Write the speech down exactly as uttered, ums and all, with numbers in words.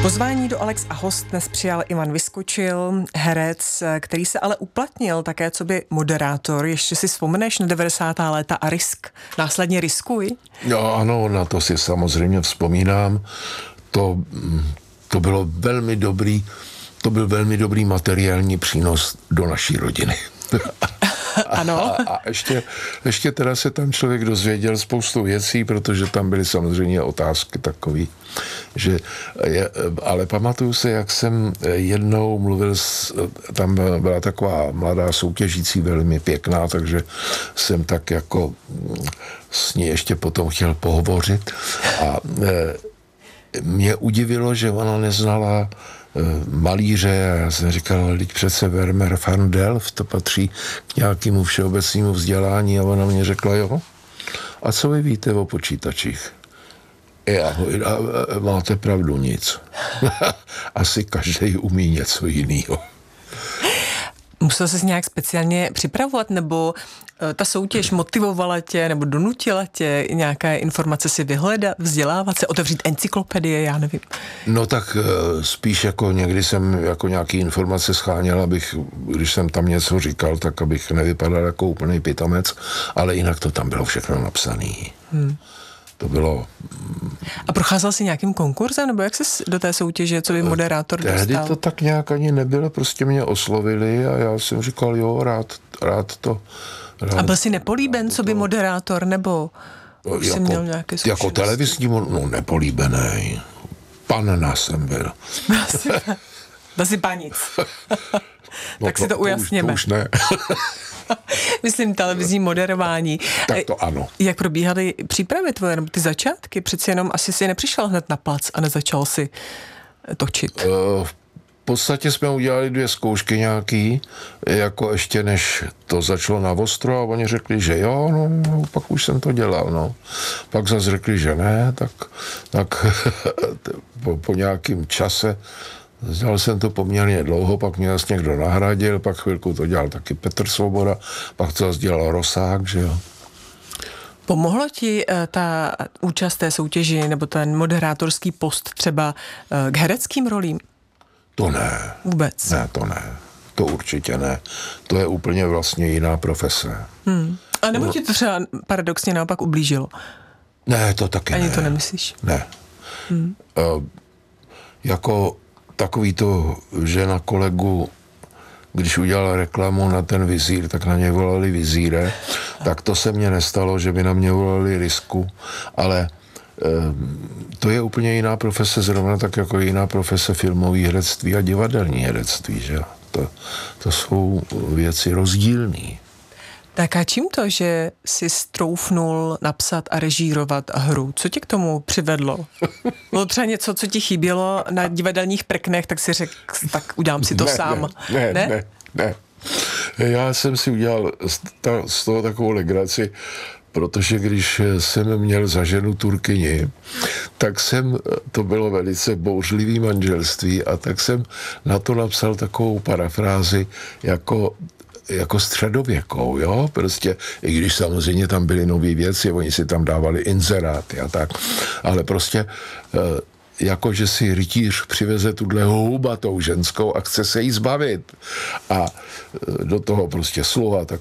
Pozvání do Alex a host dnes přijal Ivan Vyskočil, herec, který se ale uplatnil také coby moderátor. Ještě si vzpomeneš na devadesátá léta a Risk? Následně Riskuj? Jo, ano, na to si samozřejmě vzpomínám. To, to bylo velmi dobrý, to byl velmi dobrý materiální přínos do naší rodiny. Ano. A, a ještě, ještě teda se tam člověk dozvěděl spoustu věcí, protože tam byly samozřejmě otázky takový, že je, ale pamatuju se, jak jsem jednou mluvil, s, tam byla taková mladá soutěžící, velmi pěkná, takže jsem tak jako s ní ještě potom chtěl pohovořit a e, mě udivilo, že ona neznala malíře a já jsem říkal, teď přece Vermeer van Delft, to patří k nějakému všeobecnému vzdělání a ona mě řekla, jo, a co vy víte o počítačích? Já, a máte pravdu, nic. Asi každý umí něco jiného. Musel ses nějak speciálně připravovat, nebo ta soutěž motivovala tě, nebo donutila tě nějaké informace si vyhledat, vzdělávat se, otevřít encyklopedie, já nevím. No tak spíš jako někdy jsem jako nějaký informace scháněl, abych, když jsem tam něco říkal, tak abych nevypadal jako úplný pitomec, ale jinak to tam bylo všechno napsané. Hmm. To bylo... A procházel jsi nějakým konkurzem, nebo jak jsi do té soutěže, co by moderátor dostal? Tehdy to tak nějak ani nebylo, prostě mě oslovili a já jsem říkal, jo, rád, rád to... Rád, a byl jsi nepolíben, co by moderátor, nebo už jako, jsi měl nějaké zkušenosti? Jako televizní, no nepolíbený. Panna jsem byl. Byl jsi panic. No tak to, si to ujasněme. To už, to už ne. Myslím televizní moderování. Tak to ano. Jak probíhaly přípravy tvoje, nebo ty začátky? Přeci jenom asi si nepřišel hned na plac a nezačal si točit. Uh, v podstatě jsme udělali dvě zkoušky nějaký, jako ještě než to začalo na ostro a oni řekli, že jo, no, no pak už jsem to dělal, no. Pak zase řekli, že ne, tak, tak po, po nějakým čase dělal jsem to poměrně dlouho, pak mě zase někdo nahradil, pak chvilku to dělal taky Petr Svoboda, pak to zase dělal Rosák, že jo. Pomohlo ti ta účast té soutěži nebo ten moderátorský post třeba k hereckým rolím? To ne. Vůbec? Ne, to ne. To určitě ne. To je úplně vlastně jiná profese. Hmm. A nebo no. ti to třeba paradoxně naopak ublížilo? Ne, to taky Ani ne. to nemyslíš? Ne. Hmm. Uh, jako takový to, že na kolegu, když udělal reklamu na ten vizír, tak na něj volali vizíre, tak to se mně nestalo, že by na mě volali Risku, ale e, to je úplně jiná profese, zrovna tak jako jiná profese filmový herectví a divadelní herectví, že to, to jsou věci rozdílný. Tak a čím to, že jsi stroufnul napsat a režírovat hru? Co tě k tomu přivedlo? Bylo třeba něco, co ti chybělo na divadelních prknech, tak si řekl, tak udělám si to ne, sám. Ne, ne, ne, ne. Já jsem si udělal z toho takovou legraci, protože když jsem měl za ženu Turkyni, tak jsem, to bylo velice bouřlivý manželství a tak jsem na to napsal takovou parafrázi jako jako středověkou, jo, prostě, i když samozřejmě tam byly nové věci, oni si tam dávali inzeráty a tak, ale prostě jako, že si rytíř přiveze tuhle houbatou ženskou a chce se jí zbavit a do toho prostě slova tak